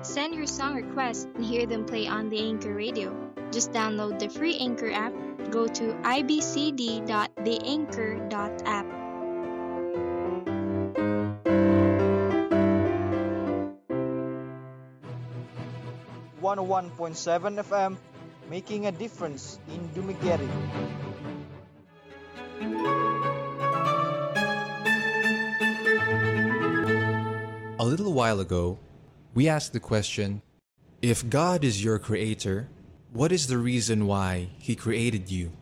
Send your song requests and hear them play on the Anchor Radio. Just download the free Anchor app. Go to ibcd.theanchor.app. 101.7 FM, making a difference in Dumaguete. A little while ago, we asked the question, if God is your creator, what is the reason why He created you?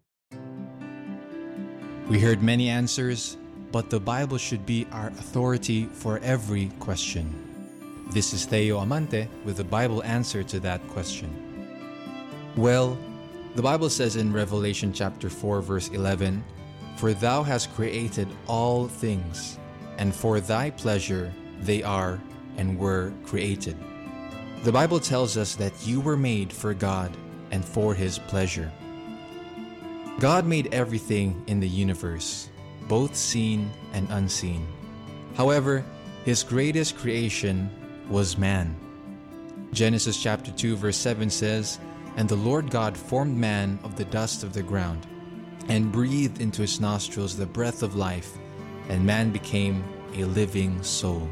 We heard many answers, but the Bible should be our authority for every question. This is Theo Amante with the Bible answer to that question. Well, the Bible says in Revelation chapter 4 verse 11, "For thou hast created all things, and for thy pleasure they are and were created." The Bible tells us that you were made for God and for His pleasure. God made everything in the universe, both seen and unseen. However, His greatest creation was man. Genesis chapter 2 verse 7 says, "And the Lord God formed man of the dust of the ground, and breathed into his nostrils the breath of life, and man became a living soul."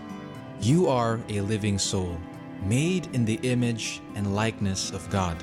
You are a living soul, made in the image and likeness of God.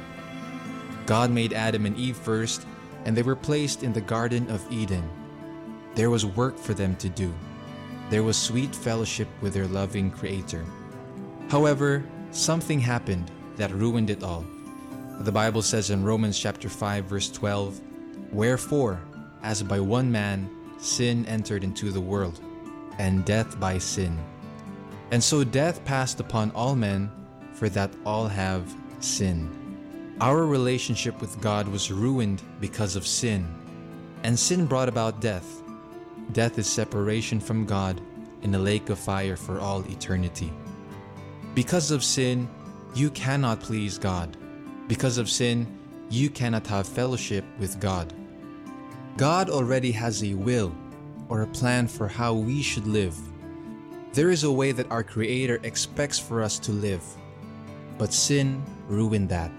God made Adam and Eve first, and they were placed in the Garden of Eden. There was work for them to do. There was sweet fellowship with their loving Creator. However, something happened that ruined it all. The Bible says in Romans chapter 5 verse 12, "Wherefore, as by one man sin entered into the world, and death by sin. And so death passed upon all men, for that all have sinned." Our relationship with God was ruined because of sin, and sin brought about death. Death is separation from God in a lake of fire for all eternity. Because of sin, you cannot please God. Because of sin, you cannot have fellowship with God. God already has a will or a plan for how we should live. There is a way that our Creator expects for us to live, but sin ruined that.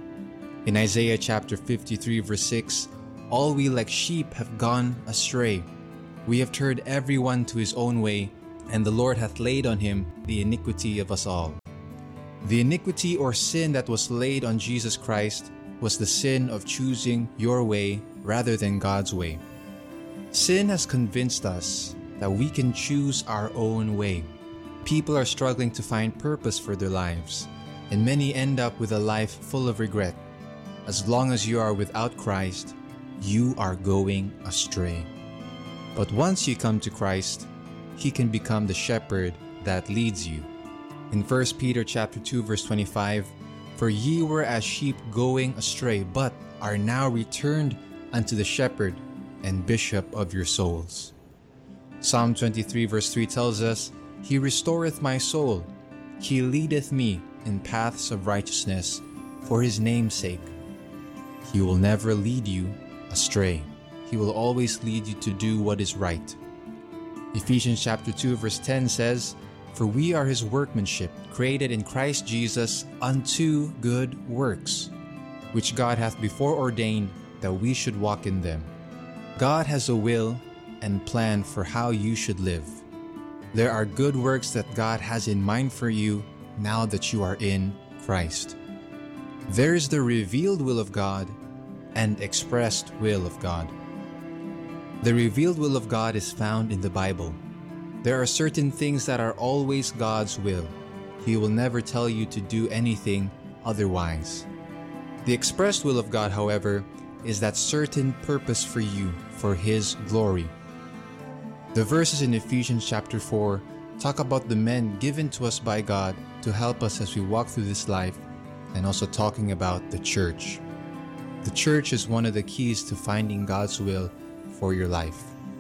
In Isaiah chapter 53 verse 6, "All we like sheep have gone astray. We have turned everyone to his own way, and the Lord hath laid on him the iniquity of us all." The iniquity or sin that was laid on Jesus Christ was the sin of choosing your way rather than God's way. Sin has convinced us that we can choose our own way. People are struggling to find purpose for their lives, and many end up with a life full of regret. As long as you are without Christ, you are going astray. But once you come to Christ, He can become the shepherd that leads you. In 1 Peter chapter 2 verse 25, "For ye were as sheep going astray, but are now returned unto the shepherd and bishop of your souls." Psalm 23 verse 3 tells us, "He restoreth my soul. He leadeth me in paths of righteousness for His name's sake." He will never lead you astray. He will always lead you to do what is right. Ephesians chapter 2 verse 10 says, "For we are His workmanship, created in Christ Jesus unto good works, which God hath before ordained that we should walk in them." God has a will and plan for how you should live. There are good works that God has in mind for you now that you are in Christ. There is the revealed will of God and expressed will of God. The revealed will of God is found in the Bible. There are certain things that are always God's will. He will never tell you to do anything otherwise. The expressed will of God, however, is that certain purpose for you for His glory. The verses in Ephesians chapter 4 talk about the men given to us by God to help us as we walk through this life, and also talking about the church. The church is one of the keys to finding God's will for your life.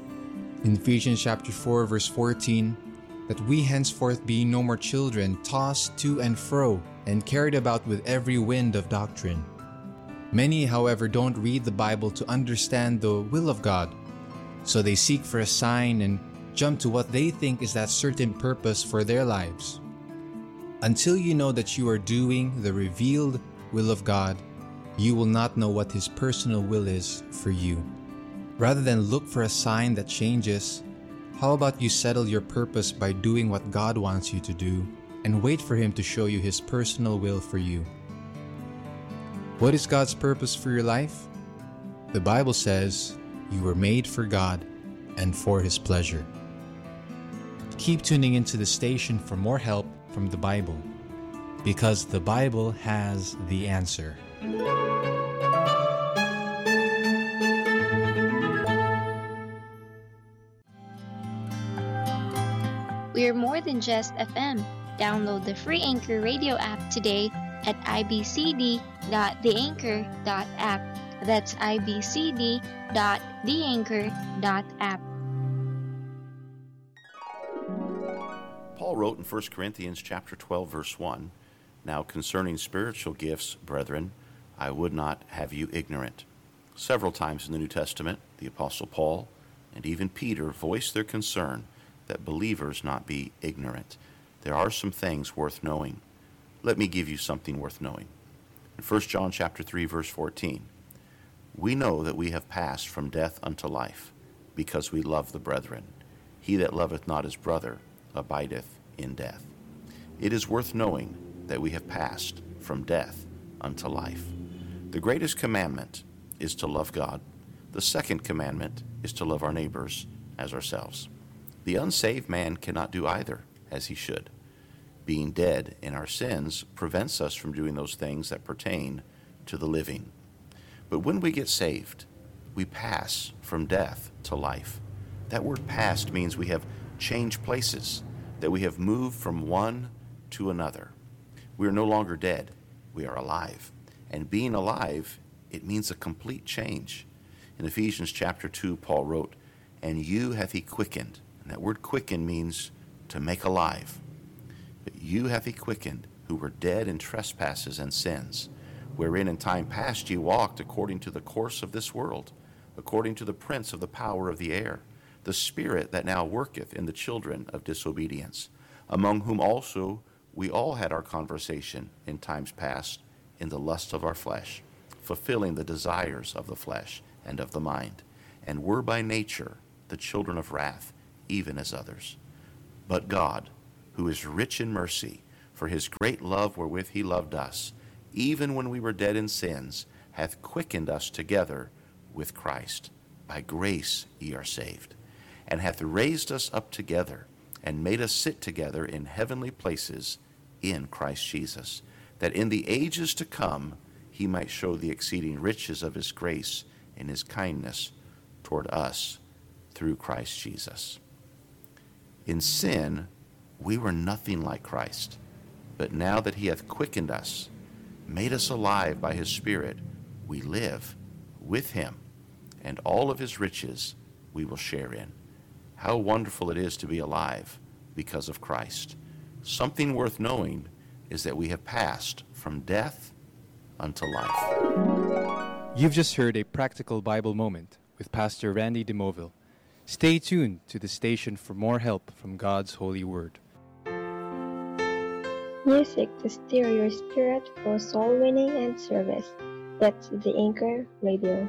In Ephesians chapter 4 verse 14, "That we henceforth be no more children, tossed to and fro, and carried about with every wind of doctrine." Many, however, don't read the Bible to understand the will of God, so they seek for a sign and jump to what they think is that certain purpose for their lives. Until you know that you are doing the revealed will of God, you will not know what His personal will is for you. Rather than look for a sign that changes, how about you settle your purpose by doing what God wants you to do and wait for Him to show you His personal will for you? What is God's purpose for your life? The Bible says you were made for God and for His pleasure. Keep tuning into the station for more help from the Bible, because the Bible has the answer. We're more than just FM. Download the free Anchor Radio app today at ibcd.theanchor.app. That's ibcd.theanchor.app. Paul wrote in 1 Corinthians chapter 12, verse 1, "Now concerning spiritual gifts, brethren, I would not have you ignorant." Several times in the New Testament, the Apostle Paul and even Peter voiced their concern that believers not be ignorant. There are some things worth knowing. Let me give you something worth knowing. In 1 John chapter 3, verse 14, "We know that we have passed from death unto life, because we love the brethren. He that loveth not his brother abideth in death." It is worth knowing that we have passed from death unto life. The greatest commandment is to love God. The second commandment is to love our neighbors as ourselves. The unsaved man cannot do either as he should. Being dead in our sins prevents us from doing those things that pertain to the living. But when we get saved, we pass from death to life. That word "passed" means we have changed places, that we have moved from one to another. We are no longer dead, we are alive. And being alive, it means a complete change. In Ephesians chapter 2, Paul wrote, "And you hath he quickened." And that word "quicken" means to make alive. "But you hath he quickened, who were dead in trespasses and sins, wherein in time past ye walked according to the course of this world, according to the prince of the power of the air, the spirit that now worketh in the children of disobedience, among whom also we all had our conversation in times past in the lust of our flesh, fulfilling the desires of the flesh and of the mind, and were by nature the children of wrath, even as others. But God, who is rich in mercy, for his great love wherewith he loved us, even when we were dead in sins, hath quickened us together with Christ. By grace ye are saved, and hath raised us up together, and made us sit together in heavenly places in Christ Jesus, that in the ages to come he might show the exceeding riches of his grace in his kindness toward us through Christ Jesus." In sin, we were nothing like Christ, but now that he hath quickened us, made us alive by his Spirit, we live with him, and all of his riches we will share in. How wonderful it is to be alive because of Christ. Something worth knowing is that we have passed from death unto life. You've just heard a practical Bible moment with Pastor Randy DeMoville. Stay tuned to the station for more help from God's holy word. Music to stir your spirit for soul winning and service. That's the Anchor Radio.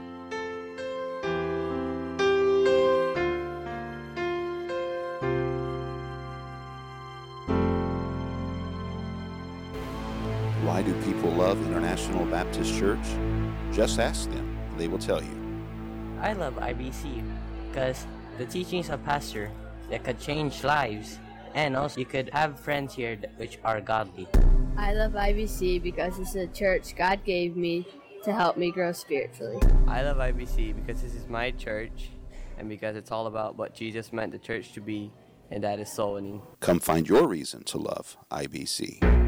Why do people love International Baptist Church? Just ask them, they will tell you. I love IBC because the teachings of pastor that could change lives, and also you could have friends here which are godly. I love IBC because it's a church God gave me to help me grow spiritually. I love IBC because this is my church and because it's all about what Jesus meant the church to be, and that is soul winning. Come find your reason to love IBC.